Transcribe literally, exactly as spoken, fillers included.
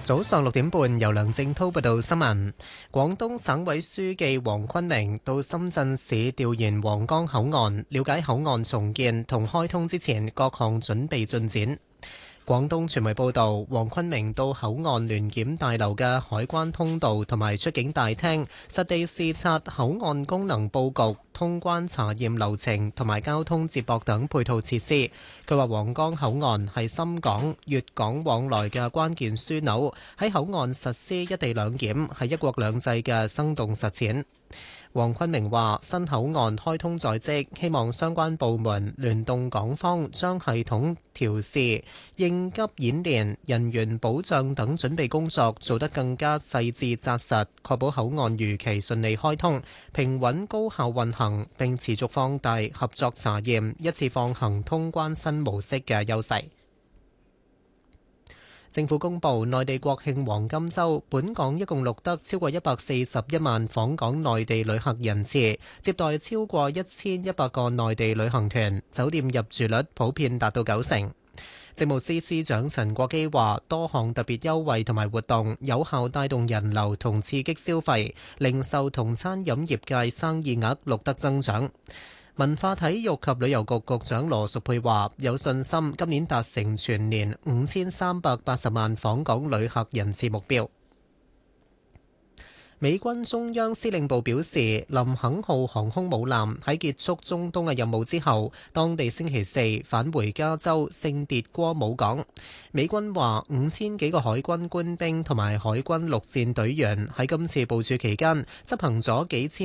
早上六點半，由梁正滔報道新聞。廣東省委書記黃坤明到深圳市調研皇崗口岸，了解口岸重建同開通之前各項準備進展。廣東傳媒報道，黃坤明到口岸聯檢大樓嘅海關通道同埋出境大廳，實地視察口岸功能佈局、通關查驗流程同埋交通接駁等配套設施。佢話皇崗口岸係深港、粵港往來嘅關鍵樞紐，喺口岸實施一地兩檢係一國兩制嘅生動實踐。黃坤明話：新口岸開通在即，希望相關部門聯動港方，將系統調試、應急演練、人員保障等準備工作做得更加細緻紮實，確保口岸如期順利開通、平穩高效運行，並持續放大合作查驗、一次放行通關新模式嘅優勢。政府公布，內地國慶黃金週，本港一共錄得超過一百四十一萬訪港內地旅客人次，接待超過一千一百個內地旅行團，酒店入住率普遍達到九成。政務司司長陳國基話，多項特別優惠同埋活動有效帶動人流同刺激消費，零售同餐飲業界生意額錄得增長。文化體育及旅遊局局長羅淑佩話：有信心今年達成全年五千三百八十萬訪港旅客人次目標。美軍中央司令部表示，林肯號航空母艦喺結束中東嘅任務之後，當地星期四返回加州聖迭戈姆港。美軍話，五千幾個海軍官兵同埋海軍陸戰隊員喺今次部署期間執行咗幾千